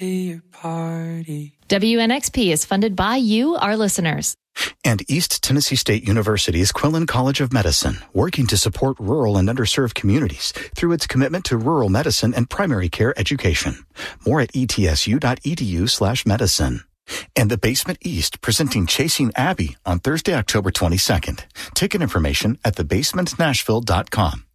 to your party. WNXP is funded by you, our listeners. And East Tennessee State University's Quillen College of Medicine, working to support rural and underserved communities through its commitment to rural medicine and primary care education. More at etsu.edu/medicine. And the Basement East presenting Chasing Abby on Thursday, October 22nd. Ticket information at thebasementnashville.com.